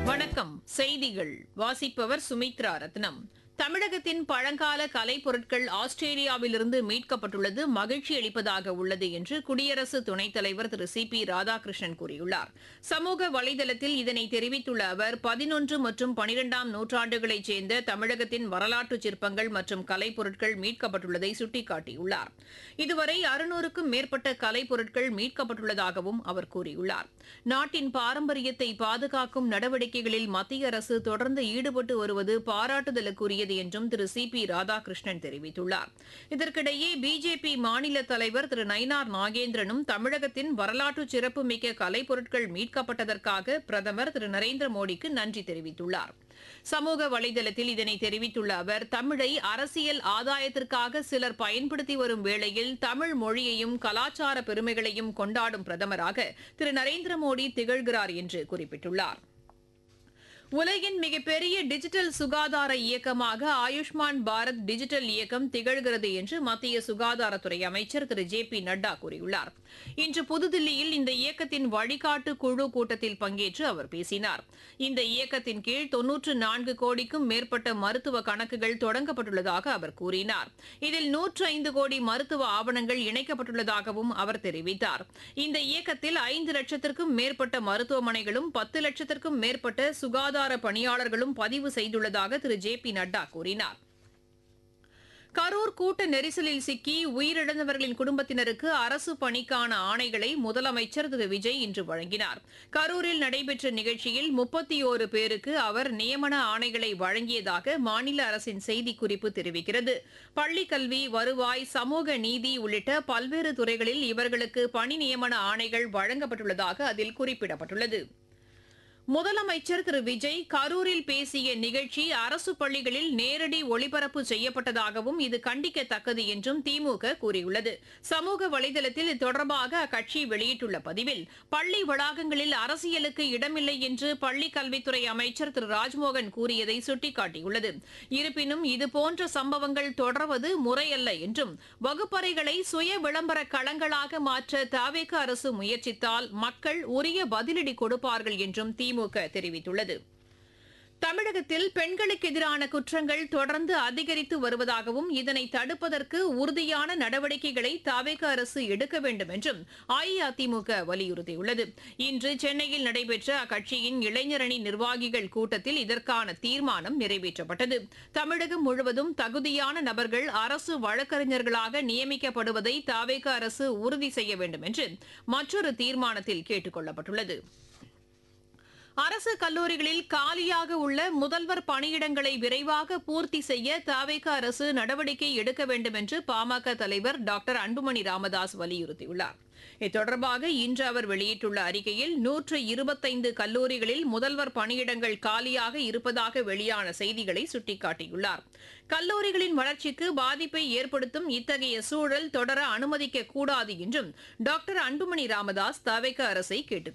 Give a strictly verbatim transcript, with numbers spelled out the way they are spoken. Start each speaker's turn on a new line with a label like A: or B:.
A: வணக்கம். செய்திகள் வாசிப்பவர் சுமித்ரா ரத்னம். தமிழகத்தின் பழங்கால கலைப்பொருட்கள் ஆஸ்திரேலியாவிலிருந்து மீட்கப்பட்டுள்ளது மகிழ்ச்சி அளிப்பதாக உள்ளது என்று குடியரசு துணைத் தலைவர் திரு சி பி ராதாகிருஷ்ணன் கூறியுள்ளார். சமூக வலைதளத்தில் இதனை தெரிவித்துள்ள அவர் பதினொன்று மற்றும் பனிரெண்டாம் நூற்றாண்டுகளைச் சேர்ந்த தமிழகத்தின் வரலாற்று சிற்பங்கள் மற்றும் கலைப்பொருட்கள் மீட்கப்பட்டுள்ளதை சுட்டிக்காட்டியுள்ளார். இதுவரை அறுநூறுக்கும் மேற்பட்ட கலைப்பொருட்கள் மீட்கப்பட்டுள்ளதாகவும் அவர் கூறியுள்ளார். நாட்டின் பாரம்பரியத்தை பாதுகாக்கும் நடவடிக்கைகளில் மத்திய அரசு தொடர்ந்து ஈடுபட்டு வருவது பாராட்டுதலுக்குரியது என்றும் திரு சி பி ராதாகிருஷ்ணன் தெரிவித்துள்ளார். இதற்கிடையே பிஜேபி மாநில தலைவர் திரு நயினார் நாகேந்திரனும் தமிழகத்தின் வரலாற்று சிறப்புமிக்க கலைப்பொருட்கள் மீட்கப்பட்டதற்காக பிரதமர் திரு நரேந்திர மோடிக்கு நன்றி தெரிவித்துள்ளார். சமூக வலைதளத்தில் இதனை தெரிவித்துள்ள அவர், தமிழை அரசியல் ஆதாயத்திற்காக சிலர் பயன்படுத்தி வரும் வேளையில் தமிழ் மொழியையும் கலாச்சார பெருமைகளையும் கொண்டாடும் பிரதமராக திரு நரேந்திர மோடி திகழ்கிறார் என்று குறிப்பிட்டுள்ளார். உலகின் மிகப்பெரிய டிஜிட்டல் சுகாதார இயக்கமாக ஆயுஷ்மான் பாரத் டிஜிட்டல் இயக்கம் திகழ்கிறது என்று மத்திய சுகாதாரத்துறை அமைச்சர் திரு ஜே பி நட்டா கூறியுள்ளார். இன்று புதுதில்லியில் இந்த இயக்கத்தின் வழிகாட்டு குழு கூட்டத்தில் பங்கேற்று அவர் பேசினார். இந்த இயக்கத்தின் கீழ் தொன்னூற்று நான்கு கோடிக்கும் மேற்பட்ட மருத்துவ கணக்குகள் தொடங்கப்பட்டுள்ளதாக அவர் கூறினார். இதில் நூற்று ஐந்து கோடி மருத்துவ ஆவணங்கள் இணைக்கப்பட்டுள்ளதாகவும் அவர் தெரிவித்தார். இந்த இயக்கத்தில் ஐந்து லட்சத்திற்கும் மேற்பட்ட மருத்துவமனைகளும் பத்து லட்சத்திற்கும் மேற்பட்ட சுகாதார பணியாளர்களும் பதிவு செய்துள்ளதாக திரு ஜே பி நட்டா கூறினார். கரூர் கூட்ட நெரிசலில் சிக்கி உயிரிழந்தவர்களின் குடும்பத்தினருக்கு அரசு பணிக்கான ஆணைகளை முதலமைச்சர் திரு விஜய் இன்று வழங்கினார். கரூரில் நடைபெற்ற நிகழ்ச்சியில் முப்பத்தி ஓரு பேருக்கு அவர் நியமன ஆணைகளை வழங்கியதாக மாநில அரசின் செய்திக்குறிப்பு தெரிவிக்கிறது. பள்ளிக்கல்வி, வருவாய், சமூக நீதி உள்ளிட்ட பல்வேறு துறைகளில் இவர்களுக்கு பணி நியமன ஆணைகள் வழங்கப்பட்டுள்ளதாக அதில் குறிப்பிடப்பட்டுள்ளது. முதலமைச்சர் திரு விஜய் கரூரில் பேசிய நிகழ்ச்சி அரசு பள்ளிகளில் நேரடி ஒளிபரப்பு செய்யப்பட்டதாகவும் இது கண்டிக்கத்தக்கது என்றும் திமுக கூறியுள்ளது. சமூக வலைதளத்தில் இது தொடர்பாக அக்கட்சி வெளியிட்டுள்ள பதிவில், பள்ளி வளாகங்களில் அரசியலுக்கு இடமில்லை என்று பள்ளிக் கல்வித்துறை அமைச்சர் திரு ராஜ்மோகன் கூறியதை சுட்டிக்காட்டியுள்ளது. இருப்பினும் இதுபோன்ற சம்பவங்கள் தொடர்வது முறையல்ல என்றும், வகுப்பறைகளை சுய விளம்பர களங்களாக மாற்ற தவேக அரசு முயற்சித்தால் மக்கள் உரிய பதிலடி கொடுப்பார்கள் என்றும் திமுக தெரிவித்துள்ளது. தமிழகத்தில் பெண்களுக்கு எதிரான குற்றங்கள் தொடர்ந்து அதிகரித்து வருவதாகவும் இதனை தடுப்பதற்கு உறுதியான நடவடிக்கைகளை தவேக அரசு எடுக்க வேண்டும் என்றும் அஇஅதிமுக வலியுறுத்தியுள்ளது. இன்று சென்னையில் நடைபெற்ற அக்கட்சியின் இளைஞரணி நிர்வாகிகள் கூட்டத்தில் இதற்கான தீர்மானம் நிறைவேற்றப்பட்டது. தமிழகம் முழுவதும் தகுதியான நபர்கள் அரசு வழக்கறிஞர்களாக நியமிக்கப்படுவதை தவேக அரசு உறுதி செய்ய வேண்டும் என்று மற்றொரு தீர்மானத்தில் கேட்டுக் கொள்ளப்பட்டுள்ளது. அரசு கல்லூரிகளில் காலியாக உள்ள முதல்வர் பணியிடங்களை விரைவாக பூர்த்தி செய்ய தவேக அரசு நடவடிக்கை எடுக்க வேண்டும் என்று பாமக தலைவர் டாக்டர் அன்புமணி ராமதாஸ் வலியுறுத்தியுள்ளார். இது தொடர்பாக இன்று அவர் வெளியிட்டுள்ள அறிக்கையில், நூற்று இருபத்தைந்து கல்லூரிகளில் முதல்வர் பணியிடங்கள் காலியாக இருப்பதாக வெளியான செய்திகளை சுட்டிக்காட்டியுள்ளார். கல்லூரிகளின் வளர்ச்சிக்கு பாதிப்பை ஏற்படுத்தும் இத்தகைய சூழல் தொடர அனுமதிக்க கூடாது என்றும் டாக்டர் அன்புமணி ராமதாஸ் தவேக அரசை கேட்டுக்